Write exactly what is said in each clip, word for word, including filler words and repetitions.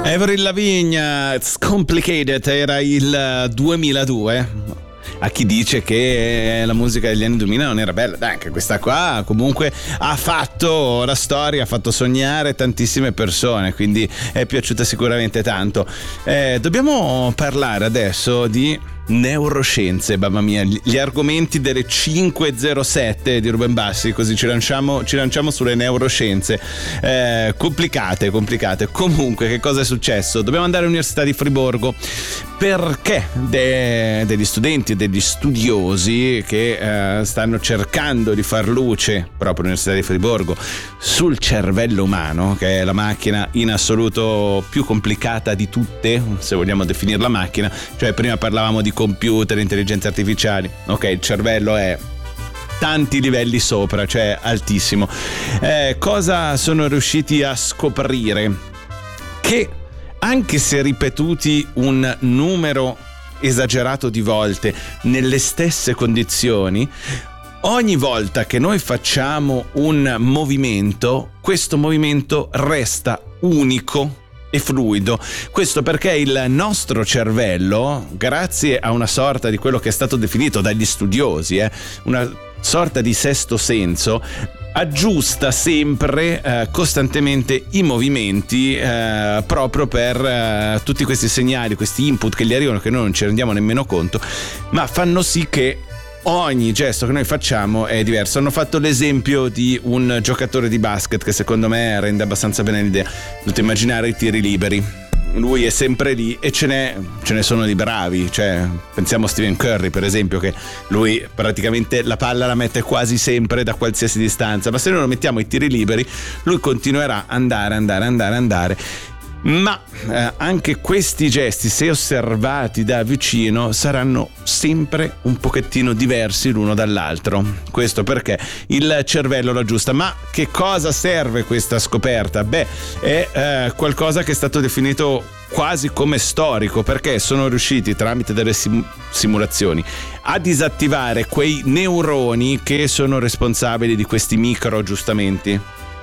Avril Lavigne, It's Complicated, era il duemiladue. A chi dice che la musica degli anni duemila non era bella, dai, anche questa qua comunque ha fatto la storia, ha fatto sognare tantissime persone, quindi è piaciuta sicuramente tanto. Eh, dobbiamo parlare adesso di neuroscienze, mamma mia, gli argomenti delle cinque e zero sette di Ruben Bassi, così ci lanciamo, ci lanciamo sulle neuroscienze. Eh, complicate, complicate. Comunque, che cosa è successo? Dobbiamo andare all'Università di Friburgo perché de- degli studenti e degli studiosi che eh, stanno cercando di far luce proprio all'Università di Friburgo sul cervello umano, che è la macchina in assoluto più complicata di tutte, se vogliamo definirla macchina. Cioè, prima parlavamo di computer, intelligenze artificiali. Ok, il cervello è tanti livelli sopra, cioè altissimo. Eh, cosa sono riusciti a scoprire? Che anche se ripetuti un numero esagerato di volte nelle stesse condizioni, ogni volta che noi facciamo un movimento, questo movimento resta unico e fluido. Questo perché il nostro cervello, grazie a una sorta di quello che è stato definito dagli studiosi, eh, una sorta di sesto senso, aggiusta sempre eh, costantemente i movimenti eh, proprio per eh, tutti questi segnali, questi input che gli arrivano, che noi non ci rendiamo nemmeno conto, ma fanno sì che ogni gesto che noi facciamo è diverso. Hanno fatto l'esempio di un giocatore di basket che secondo me rende abbastanza bene l'idea. Dovete immaginare i tiri liberi. Lui è sempre lì e ce ne, ce ne sono di bravi, cioè pensiamo a Stephen Curry per esempio, che lui praticamente la palla la mette quasi sempre da qualsiasi distanza, ma se noi lo mettiamo ai tiri liberi lui continuerà a andare, andare, andare, andare. Ma eh, anche questi gesti, se osservati da vicino, saranno sempre un pochettino diversi l'uno dall'altro. Questo perché il cervello lo aggiusta. Ma che cosa serve questa scoperta? Beh, è eh, qualcosa che è stato definito quasi come storico, perché sono riusciti tramite delle sim- simulazioni a disattivare quei neuroni che sono responsabili di questi micro aggiustamenti,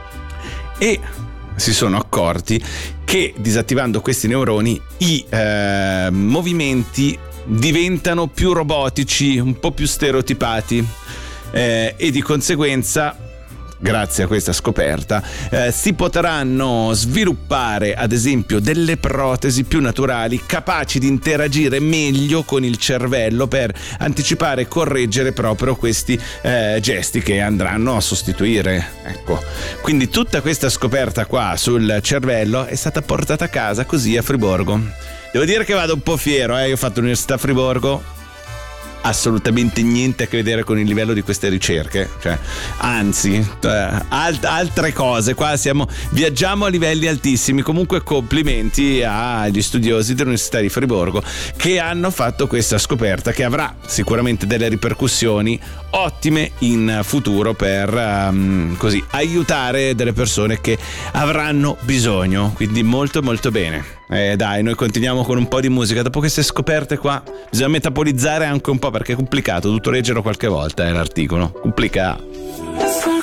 e si sono accorti che disattivando questi neuroni i eh, movimenti diventano più robotici, un po' più stereotipati, eh, e di conseguenza, grazie a questa scoperta, eh, si potranno sviluppare ad esempio delle protesi più naturali, capaci di interagire meglio con il cervello per anticipare e correggere proprio questi eh, gesti che andranno a sostituire. Ecco, quindi tutta questa scoperta qua sul cervello è stata portata a casa così a Friburgo. Devo dire che vado un po' fiero, eh? Io ho fatto l'Università a Friburgo, assolutamente niente a che vedere con il livello di queste ricerche, cioè anzi eh, alt- altre cose. Qua siamo, viaggiamo a livelli altissimi. Comunque complimenti agli studiosi dell'Università di Friburgo che hanno fatto questa scoperta, che avrà sicuramente delle ripercussioni ottime in futuro per um, così aiutare delle persone che avranno bisogno, quindi molto molto bene. Eh, dai, noi continuiamo con un po' di musica. Dopo queste scoperte qua bisogna metabolizzare anche un po', perché è complicato, ho dovuto leggerlo qualche volta, eh, l'articolo complicato.